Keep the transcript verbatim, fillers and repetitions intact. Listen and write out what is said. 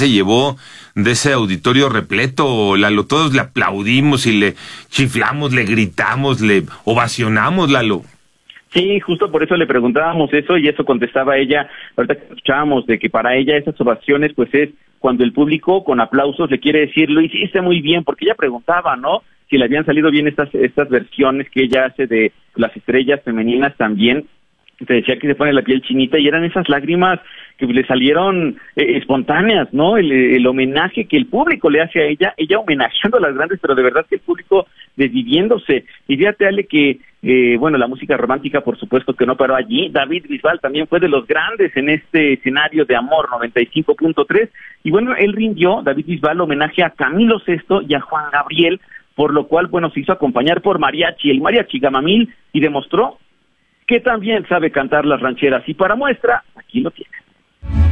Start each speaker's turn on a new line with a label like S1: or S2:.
S1: se llevó de ese auditorio repleto, Lalo? Todos le aplaudimos y le chiflamos, le gritamos, le ovacionamos, Lalo.
S2: Sí, justo por eso le preguntábamos eso y eso contestaba ella, ahorita que escuchábamos de que para ella esas ovaciones pues es cuando el público con aplausos le quiere decir, lo hiciste muy bien, porque ella preguntaba, ¿no?, si le habían salido bien estas estas versiones que ella hace de las estrellas femeninas también. Te decía que se pone la piel chinita y eran esas lágrimas que le salieron eh, espontáneas, ¿no? El, el homenaje que el público le hace a ella, ella homenajeando a las grandes, pero de verdad que el público desviviéndose. Y fíjate, Ale, que, eh, bueno, la música romántica, por supuesto que no paró allí. David Bisbal también fue de los grandes en este escenario de Amor noventa y cinco punto tres. Y bueno, él rindió, David Bisbal, homenaje a Camilo Sesto y a Juan Gabriel, por lo cual, bueno, se hizo acompañar por mariachi, el mariachi Gamamil, y demostró que también sabe cantar las rancheras. Y para muestra, aquí lo tiene.